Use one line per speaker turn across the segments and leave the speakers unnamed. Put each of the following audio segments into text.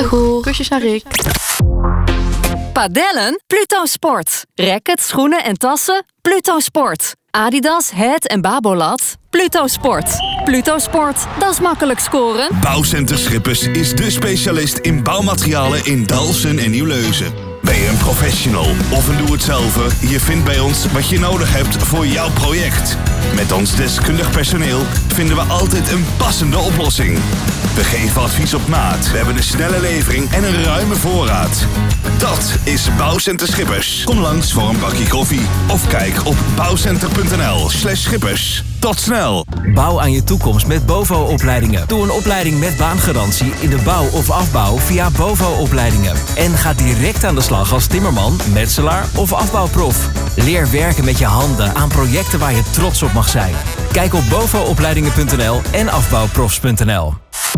Doeg. Kusjes naar Rick.
Padellen? Pluto Sport. Rackets, schoenen en tassen? Pluto Sport. Adidas, Het en Babolat? Pluto Sport. Pluto Sport, dat is makkelijk scoren.
Bouwcenter Schippers is de specialist in bouwmaterialen in Dalfsen en Nieuwleuzen. Ben je een professional of een doe-het-zelver? Je vindt bij ons wat je nodig hebt voor jouw project. Met ons deskundig personeel vinden we altijd een passende oplossing. We geven advies op maat. We hebben een snelle levering en een ruime voorraad. Dat is Bouwcenter Schippers. Kom langs voor een bakje koffie of kijk op bouwcenter.nl/schippers. Tot snel!
Bouw aan je toekomst met BOVO-opleidingen. Doe een opleiding met baangarantie in de bouw of afbouw via BOVO-opleidingen. En ga direct aan de slag als timmerman, metselaar of afbouwprof. Leer werken met je handen aan projecten waar je trots op mag zijn. Kijk op bovoopleidingen.nl en afbouwprofs.nl.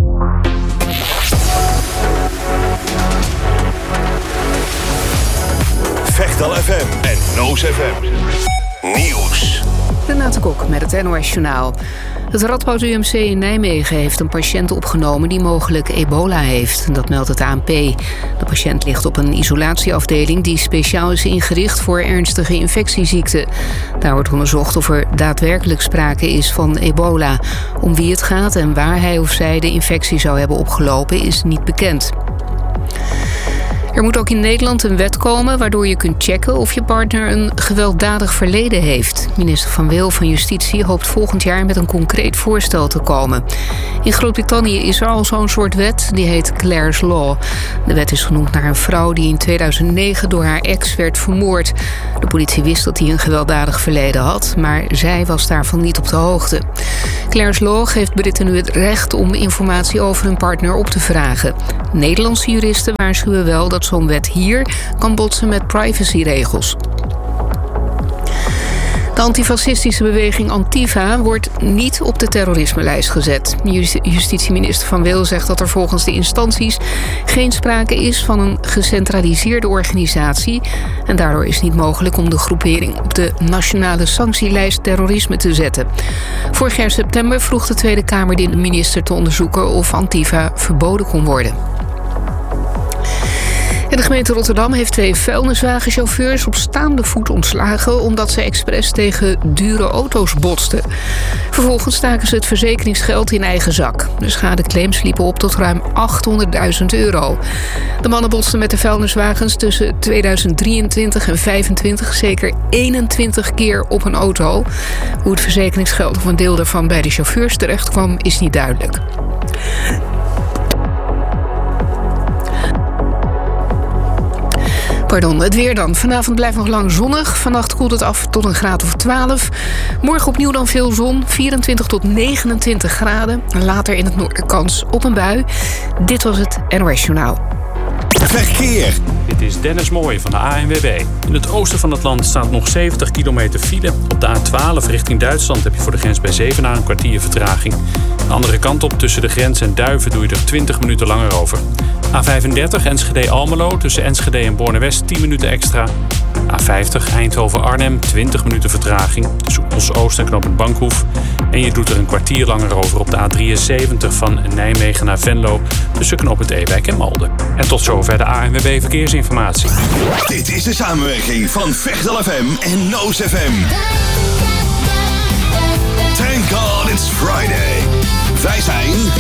Vechtal FM en Noos FM. Nieuws.
Renate Kok met het NOS Journaal. Het Radboud UMC in Nijmegen heeft een patiënt opgenomen die mogelijk ebola heeft. Dat meldt het ANP. De patiënt ligt op een isolatieafdeling die speciaal is ingericht voor ernstige infectieziekten. Daar wordt onderzocht of er daadwerkelijk sprake is van ebola. Om wie het gaat en waar hij of zij de infectie zou hebben opgelopen is niet bekend. Er moet ook in Nederland een wet komen waardoor je kunt checken of je partner een gewelddadig verleden heeft. Minister Van Wil van Justitie hoopt volgend jaar met een concreet voorstel te komen. In Groot-Brittannië is er al zo'n soort wet, die heet Clare's Law. De wet is genoemd naar een vrouw die in 2009 door haar ex werd vermoord. De politie wist dat hij een gewelddadig verleden had, maar zij was daarvan niet op de hoogte. Clare's Law geeft Britten nu het recht om informatie over hun partner op te vragen. Nederlandse juristen waarschuwen wel dat zo'n wet hier kan botsen met privacyregels. De antifascistische beweging Antifa wordt niet op de terrorismelijst gezet. Justitieminister Van Wil zegt dat er volgens de instanties geen sprake is van een gecentraliseerde organisatie. En daardoor is het niet mogelijk om de groepering op de nationale sanctielijst terrorisme te zetten. Vorig jaar september vroeg de Tweede Kamer de minister te onderzoeken of Antifa verboden kon worden. En de gemeente Rotterdam heeft 2 vuilniswagenchauffeurs op staande voet ontslagen omdat ze expres tegen dure auto's botsten. Vervolgens staken ze het verzekeringsgeld in eigen zak. De schadeclaims liepen op tot ruim €800.000. De mannen botsten met de vuilniswagens tussen 2023 en 2025 zeker 21 keer op een auto. Hoe het verzekeringsgeld of een deel daarvan bij de chauffeurs terecht kwam is niet duidelijk. Het weer dan. Vanavond blijft nog lang zonnig. Vannacht koelt het af tot een graad of 12. Morgen opnieuw dan veel zon. 24 tot 29 graden. Later in het noorden kans op een bui. Dit was het NOS Journaal.
Verkeer.
Dit is Dennis Mooij van de ANWB. In het oosten van het land staat nog 70 kilometer file. Op de A12 richting Duitsland heb je voor de grens bij Zevenaar een kwartier vertraging. De andere kant op tussen de grens en Duiven doe je er 20 minuten langer over. A35 Enschede-Almelo tussen Enschede en Borne-West 10 minuten extra. A50 Eindhoven-Arnhem 20 minuten vertraging tussen Os-Oost en knooppunt Bankhoef. En je doet er een kwartier langer over op de A73 van Nijmegen naar Venlo tussen knooppunt Ewijk en Malden. En tot zover de ANWB Verkeersinformatie.
Dit is de samenwerking van Vechtal FM en Noos FM. Thank God it's Friday. Wij zijn